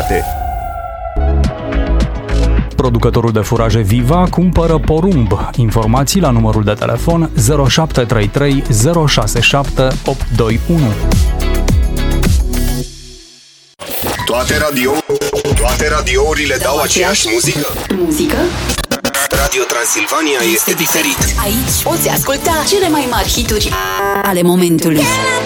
calitate. Producătorul de furaje Viva cumpără porumb. Informații la numărul de telefon 0733 067 821. Toate radiourile dau aceeași muzică? Muzică? Radio Transilvania este diferit. Aici poți asculta cele mai mari hituri ale momentului.